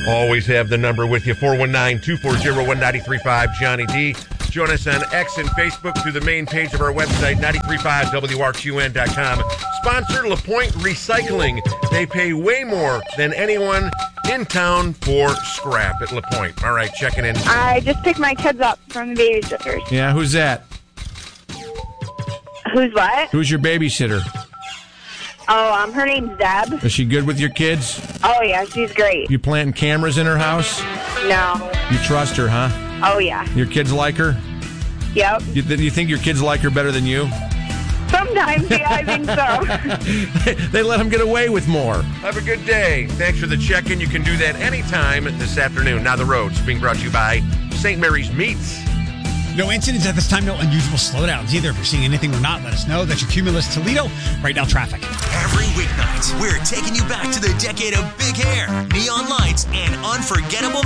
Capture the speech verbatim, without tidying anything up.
Always have the number with you, four one nine, two four zero, one nine three five, Johnny D. Join us on X and Facebook through the main page of our website, nine three five W R Q N dot com. Sponsor LaPointe Recycling. They pay way more than anyone in town for scrap at LaPointe. All right, checking in. I just picked my kids up from the babysitters. Yeah, who's that? Who's what? Who's your babysitter? Oh, um, her name's Deb. Is she good with your kids? Oh, yeah, she's great. You planting cameras in her house? No. You trust her, huh? Oh, yeah. Your kids like her? Yep. You, th- you think your kids like her better than you? Sometimes, yeah, I think so. They let them get away with more. Have a good day. Thanks for the check-in. You can do that anytime this afternoon. Now the roads being brought to you by Saint Mary's Meats. No incidents at this time, no unusual slowdowns either. If you're seeing anything or not, let us know. That's your Cumulus Toledo. Right now, traffic. Every weeknight, we're taking you back to the decade of big hair, neon lights, and unforgettable